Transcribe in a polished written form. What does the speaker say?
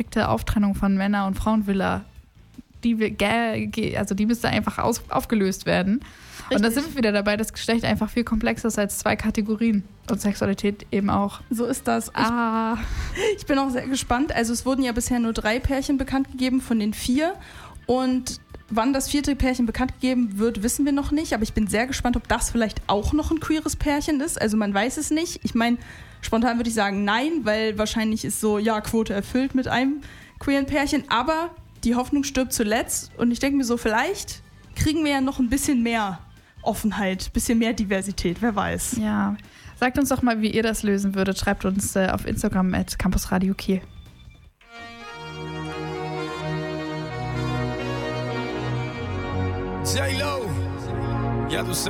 strikte Auftrennung von Männer- und Frauenvilla, die müsste einfach aufgelöst werden. Richtig. Und da sind wir wieder dabei, dass Geschlecht einfach viel komplexer ist als 2 Kategorien. Und Sexualität eben auch. So ist das. Ich bin auch sehr gespannt. Also es wurden ja bisher nur 3 Pärchen bekannt gegeben von den 4. Und wann das 4. Pärchen bekannt gegeben wird, wissen wir noch nicht. Aber ich bin sehr gespannt, ob das vielleicht auch noch ein queeres Pärchen ist. Also man weiß es nicht. Ich meine, spontan würde ich sagen nein, weil wahrscheinlich ist so, ja, Quote erfüllt mit einem queeren Pärchen. Aber die Hoffnung stirbt zuletzt. Und ich denke mir so, vielleicht kriegen wir ja noch ein bisschen mehr Offenheit, ein bisschen mehr Diversität, wer weiß. Ja, sagt uns doch mal, wie ihr das lösen würdet. Schreibt uns auf Instagram @campusradio.kiel. J-Lo, ya tú sabes.